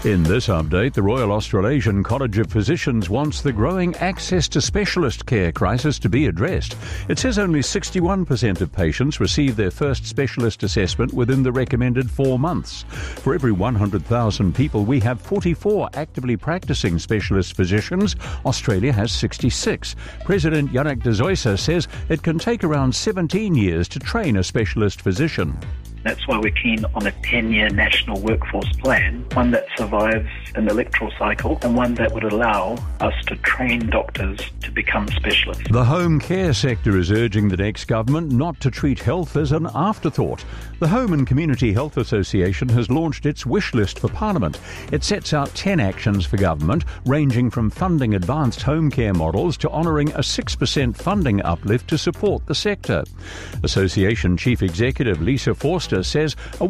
In this update, the Royal Australasian College of Physicians wants the growing access to specialist care crisis to be addressed. It says only 61% of patients receive their first specialist assessment within the recommended 4 months. For every 100,000 people, we have 44 actively practicing specialist physicians. Australia has 66. President Yannick de Zoysa says it can take around 17 years to train a specialist physician. That's why we're keen on a 10-year national workforce plan, one that survives an electoral cycle and one that would allow us to train doctors to become specialists. The home care sector is urging the next government not to treat health as an afterthought. The Home and Community Health Association has launched its wish list for Parliament. It sets out 10 actions for government, ranging from funding advanced home care models to honouring a 6% funding uplift to support the sector. Association Chief Executive Lisa Forster says a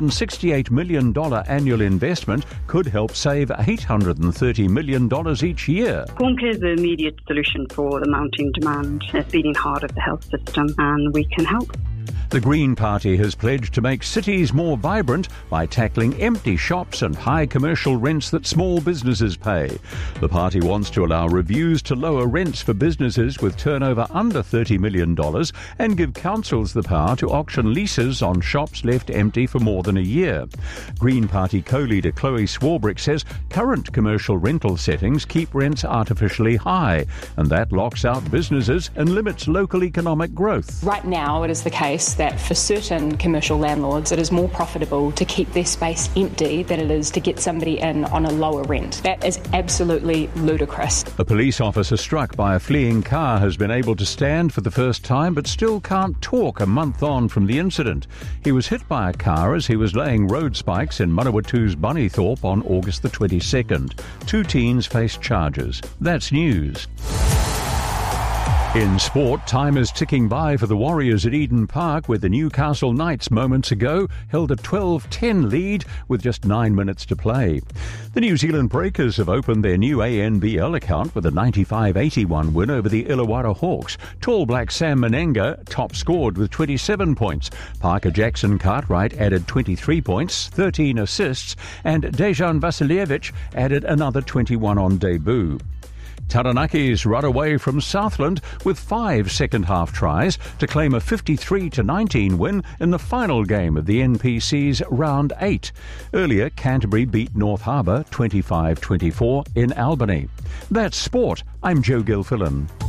$168 million annual investment could help save $830 million each year. Home care is the immediate solution for the mounting demand. It's the beating heart of the health system, and we can help. The Green Party has pledged to make cities more vibrant by tackling empty shops and high commercial rents that small businesses pay. The party wants to allow reviews to lower rents for businesses with turnover under $30 million and give councils the power to auction leases on shops left empty for more than a year. Green Party co-leader Chloe Swarbrick says current commercial rental settings keep rents artificially high, and that locks out businesses and limits local economic growth. Right now it is the case that for certain commercial landlords it is more profitable to keep their space empty than it is to get somebody in on a lower rent. That is absolutely ludicrous. A police officer struck by a fleeing car has been able to stand for the first time but still can't talk a month on from the incident. He was hit by a car as he was laying road spikes in Manawatu's Bunnythorpe on August the 22nd. 2 teens faced charges. That's news. In sport, time is ticking by for the Warriors at Eden Park, where the Newcastle Knights moments ago held a 12-10 lead with just 9 minutes to play. The New Zealand Breakers have opened their new ANBL account with a 95-81 win over the Illawarra Hawks. Tall Black Sam Menenga top scored with 27 points. Parker Jackson Cartwright added 23 points, 13 assists, and Dejan Vasiljevic added another 21 on debut. Taranakis run away from Southland with 5 second-half tries to claim a 53-19 win in the final game of the NPC's Round 8. Earlier, Canterbury beat North Harbour 25-24 in Albany. That's sport. I'm Joe Gilfillan.